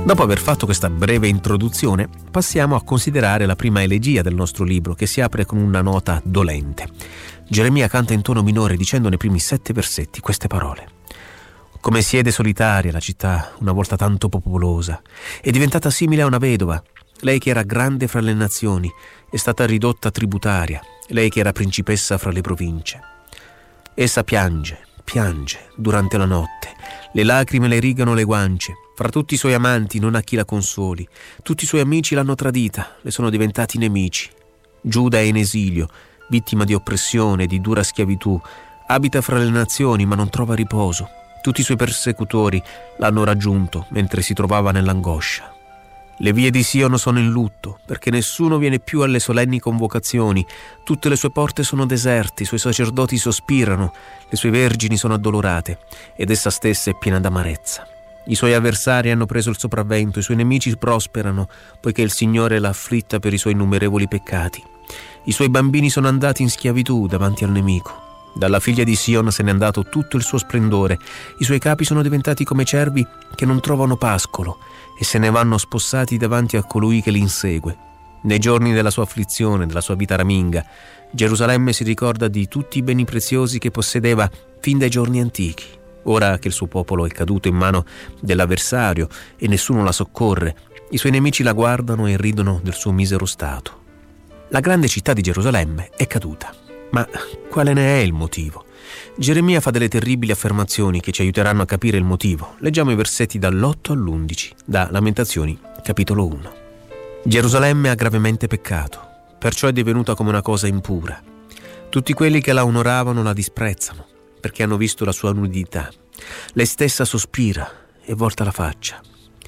Dopo aver fatto questa breve introduzione, passiamo a considerare la prima elegia del nostro libro, che si apre con una nota dolente. Geremia canta in tono minore dicendo nei primi 7 versetti queste parole: come siede solitaria la città, una volta tanto popolosa, è diventata simile a una vedova. Lei che era grande fra le nazioni è stata ridotta tributaria, lei che era principessa fra le province. Essa piange durante la notte, le lacrime le rigano le guance. Fra tutti i suoi amanti non ha chi la consoli, tutti i suoi amici l'hanno tradita, le sono diventati nemici. Giuda è in esilio, vittima di oppressione e di dura schiavitù, abita fra le nazioni ma non trova riposo. Tutti i suoi persecutori l'hanno raggiunto mentre si trovava nell'angoscia. Le vie di Sion sono in lutto, perché nessuno viene più alle solenni convocazioni. Tutte le sue porte sono deserte, i suoi sacerdoti sospirano, le sue vergini sono addolorate, ed essa stessa è piena d'amarezza. I suoi avversari hanno preso il sopravvento, i suoi nemici prosperano, poiché il Signore l'ha afflitta per i suoi innumerevoli peccati. I suoi bambini sono andati in schiavitù davanti al nemico. Dalla figlia di Sion se n'è andato tutto il suo splendore, i suoi capi sono diventati come cervi che non trovano pascolo e se ne vanno spossati davanti a colui che li insegue. Nei giorni della sua afflizione, della sua vita raminga, Gerusalemme si ricorda di tutti i beni preziosi che possedeva fin dai giorni antichi. Ora che il suo popolo è caduto in mano dell'avversario e nessuno la soccorre, i suoi nemici la guardano e ridono del suo misero stato. La grande città di Gerusalemme è caduta. Ma quale ne è il motivo? Geremia fa delle terribili affermazioni che ci aiuteranno a capire il motivo. Leggiamo i versetti dall'8 all'11, da Lamentazioni, capitolo 1. Gerusalemme ha gravemente peccato, perciò è divenuta come una cosa impura. Tutti quelli che la onoravano la disprezzano, perché hanno visto la sua nudità. Lei stessa sospira e volta la faccia.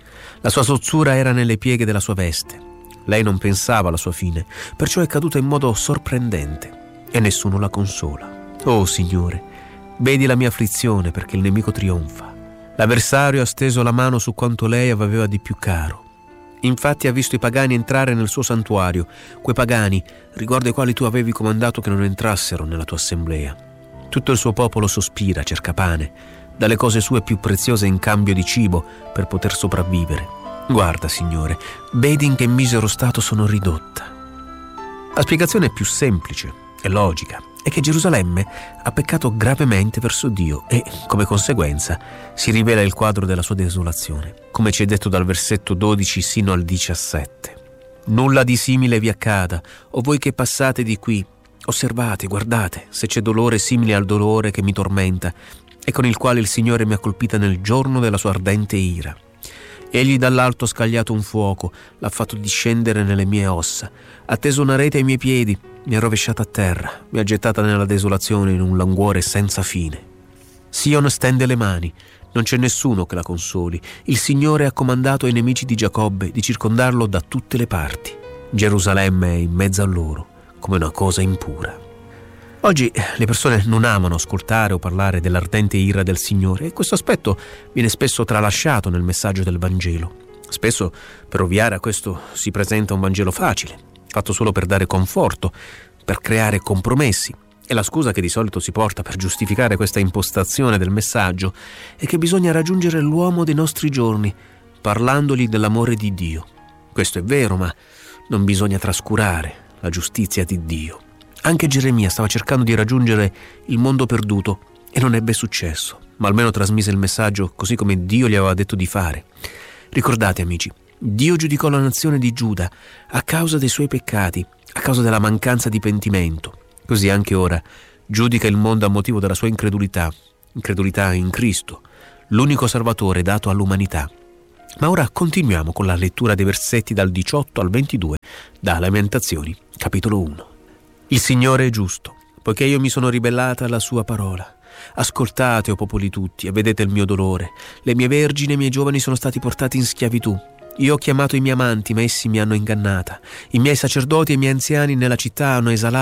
La sua sozzura era nelle pieghe della sua veste. Lei non pensava alla sua fine, perciò è caduta in modo sorprendente. E nessuno la consola. Oh Signore, vedi la mia afflizione perché il nemico trionfa. L'avversario ha steso la mano su quanto lei aveva di più caro. Infatti ha visto i pagani entrare nel suo santuario, quei pagani riguardo ai quali tu avevi comandato che non entrassero nella tua assemblea. Tutto il suo popolo sospira, cerca pane, dalle cose sue più preziose in cambio di cibo per poter sopravvivere. Guarda Signore, vedi in che misero stato sono ridotta. La spiegazione è più semplice e logica, è che Gerusalemme ha peccato gravemente verso Dio e, come conseguenza, si rivela il quadro della sua desolazione, come ci è detto dal versetto 12 sino al 17. Nulla di simile vi accada, o voi che passate di qui, osservate, guardate, se c'è dolore simile al dolore che mi tormenta e con il quale il Signore mi ha colpita nel giorno della sua ardente ira. Egli dall'alto ha scagliato un fuoco, l'ha fatto discendere nelle mie ossa, ha teso una rete ai miei piedi, mi ha rovesciata a terra, mi ha gettata nella desolazione in un languore senza fine. Sion stende le mani, non c'è nessuno che la consoli. Il Signore ha comandato ai nemici di Giacobbe di circondarlo da tutte le parti. Gerusalemme è in mezzo a loro, come una cosa impura. Oggi le persone non amano ascoltare o parlare dell'ardente ira del Signore e questo aspetto viene spesso tralasciato nel messaggio del Vangelo. Spesso per ovviare a questo si presenta un Vangelo facile, fatto solo per dare conforto, per creare compromessi. E la scusa che di solito si porta per giustificare questa impostazione del messaggio è che bisogna raggiungere l'uomo dei nostri giorni, parlandogli dell'amore di Dio. Questo è vero, ma non bisogna trascurare la giustizia di Dio. Anche Geremia stava cercando di raggiungere il mondo perduto e non ebbe successo, ma almeno trasmise il messaggio così come Dio gli aveva detto di fare. Ricordate, amici, Dio giudicò la nazione di Giuda a causa dei suoi peccati, a causa della mancanza di pentimento. Così anche ora giudica il mondo a motivo della sua incredulità in Cristo, l'unico Salvatore dato all'umanità. Ma ora continuiamo con la lettura dei versetti dal 18 al 22, da Lamentazioni, capitolo 1. Il Signore è giusto, poiché io mi sono ribellata alla sua parola. Ascoltate, o popoli tutti, e vedete il mio dolore. Le mie vergini e i miei giovani sono stati portati in schiavitù. Io ho chiamato i miei amanti, ma essi mi hanno ingannata. I miei sacerdoti e i miei anziani nella città hanno esalato